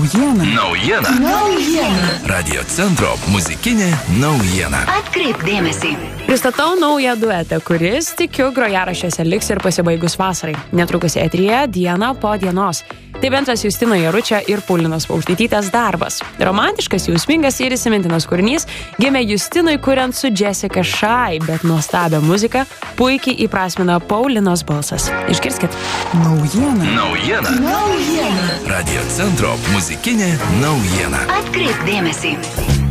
Naujiena. Radio centro muzikinė naujiena. Atkreipk dėmesį. Pristatau naują duetą, kuris, tikiu, grojaraščiuose liks ir pasibaigus vasarai. Netrukus eteryje Diena po dienos. Tai bendras Justino Jaručio ir Paulinos Paukštytytės darbas. Romantiškas, jausmingas ir įsimintinas kūrinys gimė Justinui kuriant su Jessica Shy, bet nuostabią muziką puikiai įprasmina Paulinos balsas. Išgirskit. Naujiena. Radio centro muzikinė naujiena. Atkreipk dėmesį.